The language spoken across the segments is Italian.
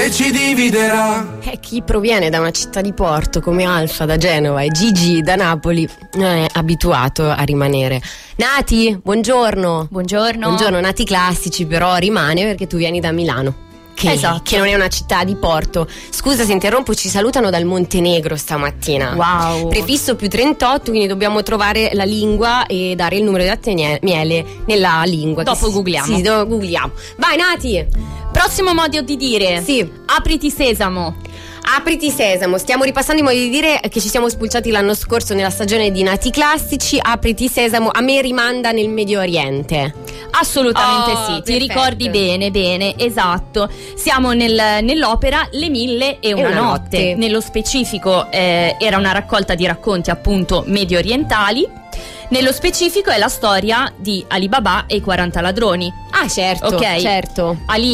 e ci dividerà. Chi proviene da una città di porto come Alfa da Genova e Gigi da Napoli è abituato a rimanere. Nati, buongiorno. Buongiorno, Nati Classici però rimane perché tu vieni da Milano. Esatto. Che non è una città di porto. Scusa se interrompo, ci salutano dal Montenegro stamattina. Wow. Prefisso +38, quindi dobbiamo trovare la lingua e dare il numero di latte miele nella lingua. Dopo googliamo. Sì, googliamo. Vai Nati. Prossimo modo di dire. Sì. Apriti sesamo. Apriti sesamo, stiamo ripassando i modi di dire che ci siamo spulciati l'anno scorso nella stagione di Nati Classici. Apriti sesamo a me rimanda nel Medio Oriente. Assolutamente sì, ti perfetto. ricordi bene, esatto. Siamo nell'opera Le 1001 notte. Nello specifico era una raccolta di racconti appunto medio orientali. Nello specifico è la storia di Ali Baba e i 40 ladroni. Ah certo, ok, certo. Ali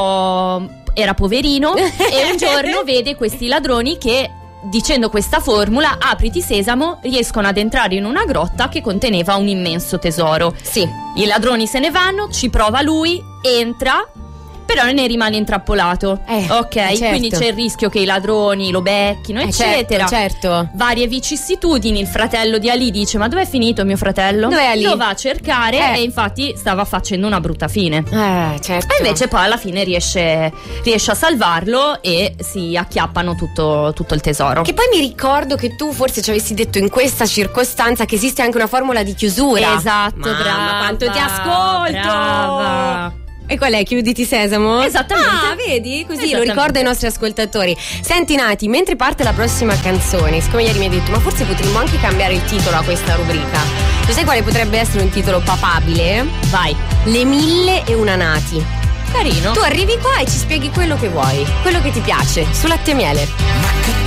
era poverino e un giorno vede questi ladroni che, dicendo questa formula, apriti sesamo, riescono ad entrare in una grotta che conteneva un immenso tesoro. Sì. I ladroni se ne vanno, ci prova lui, entra, però ne rimane intrappolato. Ok, certo. Quindi c'è il rischio che i ladroni lo becchino, eccetera. Certo. Varie vicissitudini. Il fratello di Ali dice: ma dov'è finito mio fratello? Dov'è Ali? Lo va a cercare e infatti stava facendo una brutta fine. Certo. E invece poi alla fine riesce a salvarlo e si acchiappano tutto il tesoro. Che poi mi ricordo che tu forse ci avessi detto in questa circostanza che esiste anche una formula di chiusura. Esatto, Mamma, brava. quanto ti ascolto! Brava. E qual è? Chiuditi sesamo? Esattamente. Ah, vedi? Così lo ricordo ai nostri ascoltatori. Senti Nati, mentre parte la prossima canzone, siccome ieri mi hai detto ma forse potremmo anche cambiare il titolo a questa rubrica, tu sai quale potrebbe essere un titolo papabile? Vai. Le 1001 Nati. Carino. Tu arrivi qua e ci spieghi quello che vuoi, quello che ti piace, su Latte e Miele. Ma che